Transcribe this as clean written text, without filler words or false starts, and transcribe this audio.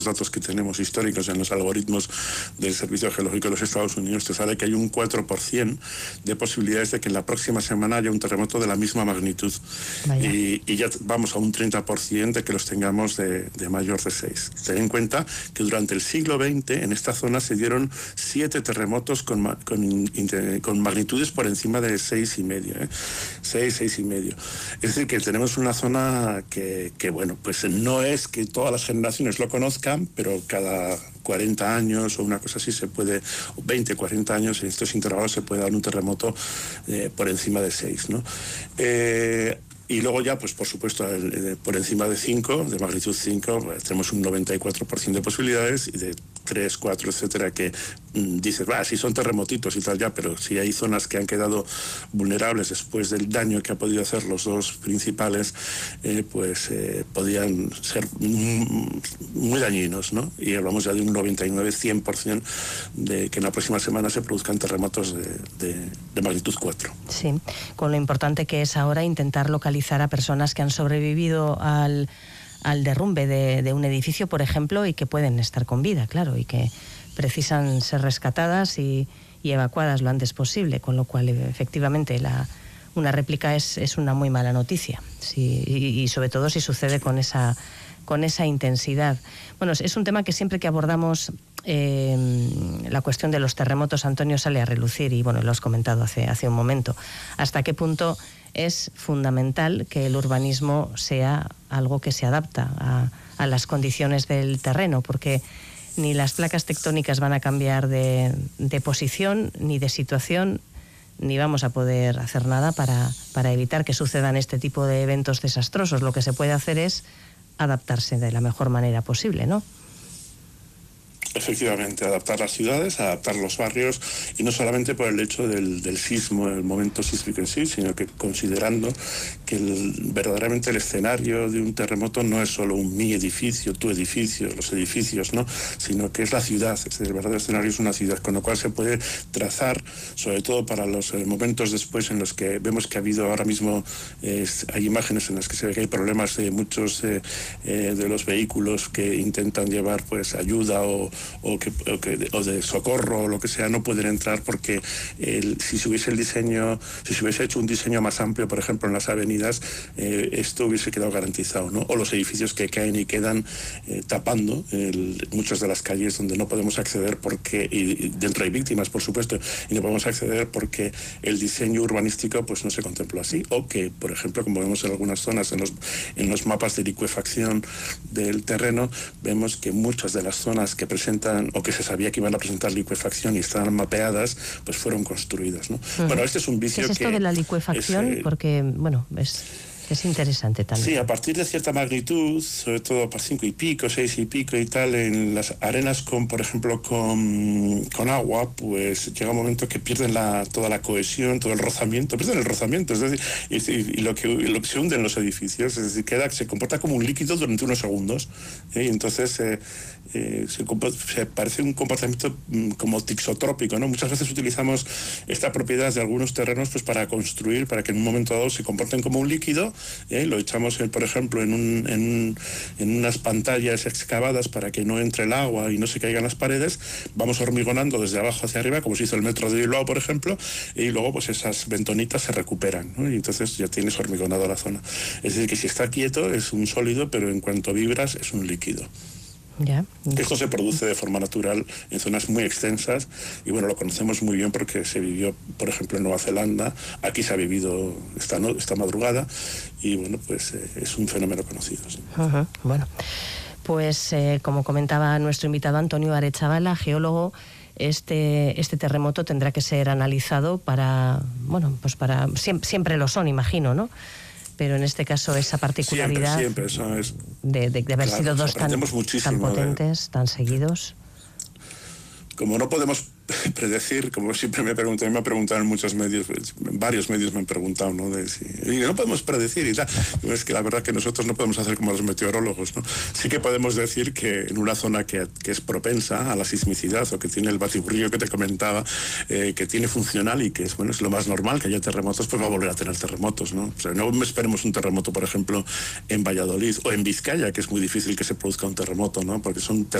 datos que tenemos históricos en los algoritmos del Servicio Geológico de los Estados Unidos, te sale que hay un 4% de posibilidades de que en la próxima semana haya un terremoto de la misma magnitud. Y ya vamos a un 30% de que los tengamos de mayor de 6. Ten en cuenta que durante el siglo XX en esta zona se dieron 7 terremotos con magnitudes por encima de 6,5. 6,5. Es decir, que tenemos una zona que bueno, pues no es que todas las generaciones lo conozcan, pero cada 40 años o una cosa así se puede, 20, 40 años en estos intervalos se puede dar un terremoto por encima de 6, ¿no? Y luego ya, pues por supuesto, por encima de 5, de magnitud 5, pues, tenemos un 94% de posibilidades, y de 3, 4, etcétera, que dices, sí son terremotitos y tal ya, pero si hay zonas que han quedado vulnerables después del daño que ha podido hacer los dos principales, podían ser muy dañinos, ¿no? Y hablamos ya de un 99-100% de que en la próxima semana se produzcan terremotos de magnitud 4. Sí, con lo importante que es ahora intentar localizar a personas que han sobrevivido al derrumbe de un edificio, por ejemplo, y que pueden estar con vida, claro, y que precisan ser rescatadas y evacuadas lo antes posible, con lo cual efectivamente una réplica es una muy mala noticia, y sobre todo si sucede con esa intensidad. Bueno, es un tema que siempre que abordamos la cuestión de los terremotos, Antonio, sale a relucir, y bueno, lo has comentado hace un momento. ¿Hasta qué punto es fundamental que el urbanismo sea algo que se adapta a las condiciones del terreno? Porque ni las placas tectónicas van a cambiar de posición ni de situación, ni vamos a poder hacer nada para evitar que sucedan este tipo de eventos desastrosos. Lo que se puede hacer es adaptarse de la mejor manera posible, ¿no? Efectivamente, adaptar las ciudades, adaptar los barrios, y no solamente por el hecho del sismo, el momento sísmico en sí, sino que considerando que verdaderamente el escenario de un terremoto no es solo mi edificio, tu edificio, los edificios, ¿no? Sino que es la ciudad. El verdadero escenario es una ciudad, con lo cual se puede trazar, sobre todo para los momentos después en los que vemos que ha habido ahora mismo, hay imágenes en las que se ve que hay problemas de muchos de los vehículos que intentan llevar pues ayuda o de socorro o lo que sea, no pueden entrar porque si se hubiese hecho un diseño más amplio, por ejemplo en las avenidas, esto hubiese quedado garantizado, ¿no? O los edificios que caen y quedan tapando muchas de las calles donde no podemos acceder y dentro hay víctimas, por supuesto, y no podemos acceder porque el diseño urbanístico pues no se contempló así, o que, por ejemplo, como vemos en algunas zonas en los mapas de licuefacción del terreno, vemos que muchas de las zonas que presentan o que se sabía que iban a presentar licuefacción y estaban mapeadas, pues fueron construidas, ¿no? Bueno, este es un vicio. ¿Qué es esto de la licuefacción? Porque, bueno, es interesante también. Sí, a partir de cierta magnitud, sobre todo para 5 y pico, 6 y pico y tal, en las arenas por ejemplo, con agua, pues llega un momento que pierden toda la cohesión, todo el rozamiento, pierden el rozamiento, es decir, y lo que se hunden los edificios, es decir, se comporta como un líquido durante unos segundos, y entonces se parece un comportamiento como tixotrópico, ¿no? Muchas veces utilizamos esta propiedad de algunos terrenos pues para construir, para que en un momento dado se comporten como un líquido. Lo echamos, por ejemplo, en unas pantallas excavadas para que no entre el agua y no se caigan las paredes. Vamos hormigonando desde abajo hacia arriba, como se hizo el metro de Bilbao, por ejemplo, y luego pues esas ventonitas se recuperan, ¿no? Y entonces ya tienes hormigonado la zona. Es decir, que si está quieto es un sólido, pero en cuanto vibras es un líquido. Ya. Esto se produce de forma natural en zonas muy extensas, y bueno, lo conocemos muy bien porque se vivió, por ejemplo, en Nueva Zelanda. Aquí se ha vivido esta madrugada, y bueno, pues es un fenómeno conocido, sí. Bueno, pues como comentaba nuestro invitado Antonio Arechavala, geólogo, este terremoto tendrá que ser analizado siempre lo son, imagino, ¿no? Pero en este caso esa particularidad siempre, eso es, de haber sido dos tan potentes, tan seguidos. como no podemos predecir, como siempre me han preguntado en muchos medios, en varios medios me han preguntado, ¿no? Y no podemos predecir y tal. Es que la verdad que nosotros no podemos hacer como los meteorólogos, ¿no? Sí que podemos decir que en una zona que es propensa a la sismicidad o que tiene el batiburrillo que te comentaba, que tiene funcional y que es, bueno, es lo más normal que haya terremotos, pues va a volver a tener terremotos, ¿no? O sea, no esperemos un terremoto, por ejemplo, en Valladolid o en Vizcaya, que es muy difícil que se produzca un terremoto, ¿no? Porque son